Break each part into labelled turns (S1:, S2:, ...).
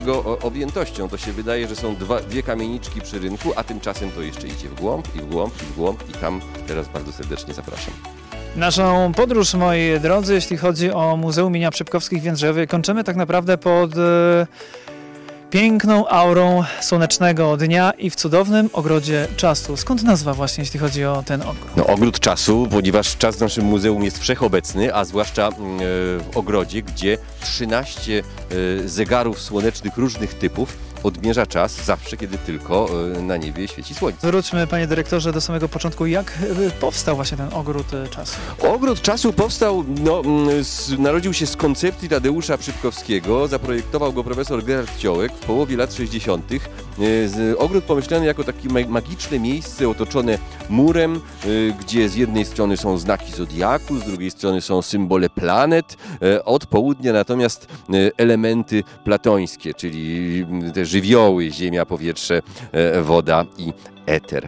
S1: Objętością to się wydaje, że są dwie kamieniczki przy rynku, a tymczasem to jeszcze idzie w głąb i w głąb i w głąb i tam teraz bardzo serdecznie zapraszam.
S2: Naszą podróż, moi drodzy, jeśli chodzi o Muzeum im. Przypkowskich w Jędrzewie, kończymy tak naprawdę pod piękną aurą słonecznego dnia i w cudownym ogrodzie czasu. Skąd nazwa właśnie, jeśli chodzi o ten ogród?
S1: No, ogród czasu, ponieważ czas w naszym muzeum jest wszechobecny, a zwłaszcza w ogrodzie, gdzie 13 zegarów słonecznych różnych typów odmierza czas zawsze, kiedy tylko na niebie świeci słońce.
S2: Wróćmy, panie dyrektorze, do samego początku. Jak powstał właśnie ten ogród czasu?
S1: Ogród czasu powstał, narodził się z koncepcji Tadeusza Przypkowskiego, zaprojektował go profesor Gerard Ciołek w połowie lat 60. Ogród pomyślany jako takie magiczne miejsce otoczone murem, gdzie z jednej strony są znaki zodiaku, z drugiej strony są symbole planet, od południa natomiast elementy platońskie, czyli te żywioły, ziemia, powietrze, woda i eter.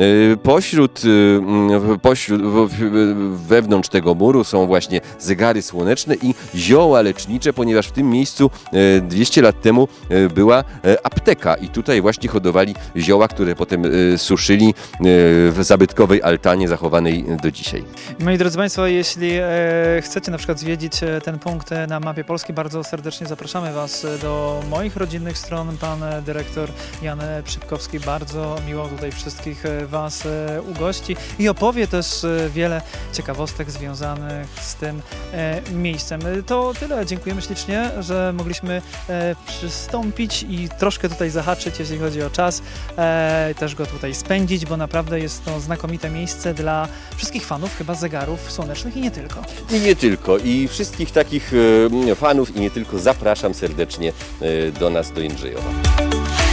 S1: Wewnątrz tego muru są właśnie zegary słoneczne i zioła lecznicze, ponieważ w tym miejscu 200 lat temu była apteka i tutaj właśnie hodowali zioła, które potem suszyli w zabytkowej altanie zachowanej do dzisiaj.
S2: Moi drodzy Państwo, jeśli chcecie na przykład zwiedzić ten punkt na mapie Polski, bardzo serdecznie zapraszamy Was do moich rodzinnych stron. Pan dyrektor Jan Przypkowski bardzo miło tutaj wszystkich Was ugości i opowie też wiele ciekawostek związanych z tym miejscem. To tyle. Dziękujemy ślicznie, że mogliśmy przystąpić i troszkę tutaj zahaczyć, jeśli chodzi o czas, też go tutaj spędzić, bo naprawdę jest to znakomite miejsce dla wszystkich fanów chyba zegarów słonecznych i nie tylko.
S1: I nie tylko. I wszystkich takich fanów i nie tylko zapraszam serdecznie do nas, do Jędrzejowa.